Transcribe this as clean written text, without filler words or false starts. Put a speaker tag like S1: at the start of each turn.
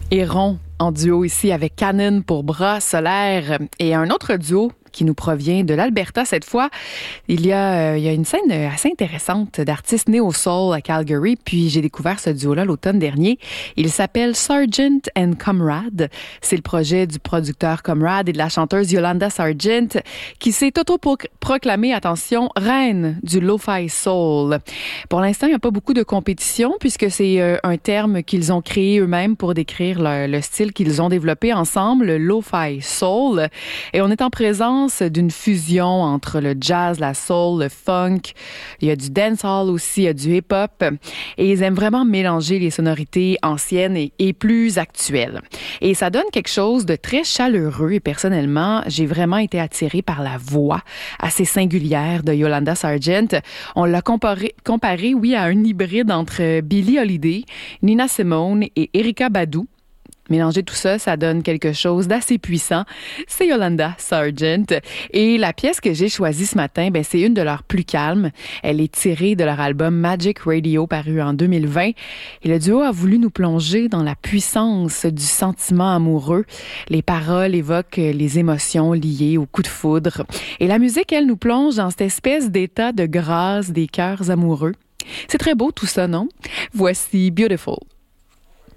S1: Héron en duo ici avec Canon pour Bras solaire et un autre duo qui nous provient de l'Alberta cette fois. Il y a une scène assez intéressante d'artistes néo-soul à Calgary, puis j'ai découvert ce duo-là l'automne dernier. Il s'appelle Sargent and Comrade. C'est le projet du producteur Comrade et de la chanteuse Yolanda Sargent qui s'est auto-proclamée, attention, reine du lo-fi soul. Pour l'instant, il n'y a pas beaucoup de compétition puisque c'est un terme qu'ils ont créé eux-mêmes pour décrire le style qu'ils ont développé ensemble, le lo-fi soul. Et on est en présence d'une fusion entre le jazz, la soul, le funk. Il y a du dancehall aussi, il y a du hip-hop. Et ils aiment vraiment mélanger les sonorités anciennes et plus actuelles. Et ça donne quelque chose de très chaleureux. Et personnellement, j'ai vraiment été attirée par la voix assez singulière de Yolanda Sargent. On l'a comparé, oui, à un hybride entre Billie Holiday, Nina Simone et Erykah Badu. Mélanger tout ça, ça donne quelque chose d'assez puissant. C'est Yolanda Sargent. Et la pièce que j'ai choisie ce matin, c'est une de leurs plus calmes. Elle est tirée de leur album Magic Radio, paru en 2020. Et le duo a voulu nous plonger dans la puissance du sentiment amoureux. Les paroles évoquent les émotions liées au coup de foudre. Et la musique, elle nous plonge dans cette espèce d'état de grâce des cœurs amoureux. C'est très beau tout ça, non? Voici Beautiful.